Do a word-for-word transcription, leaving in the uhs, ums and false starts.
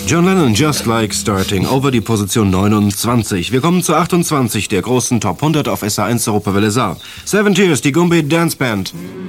John Lennon, Just Like Starting Over, die Position neunundzwanzig. Wir kommen zu achtundzwanzig der großen Top hundert auf S R eins Europawelle Saar. Seven Tears, die Gumbi Dance Band.